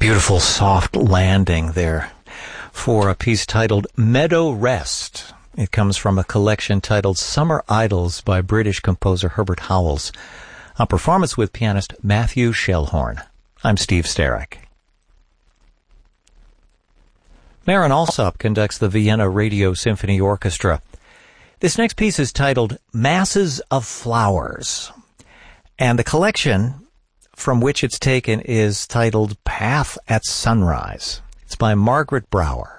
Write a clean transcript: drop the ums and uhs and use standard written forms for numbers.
Beautiful soft landing there for a piece titled Meadow Rest. It comes from a collection titled Summer Idyls by British composer Herbert Howells, a performance with pianist Matthew Schellhorn. I'm Steve Starek. Marin Alsop conducts the Vienna Radio Symphony Orchestra. This next piece is titled Masses of Flowers, and the collection from which it's taken is titled Path at Sunrise. It's by Margaret Brower.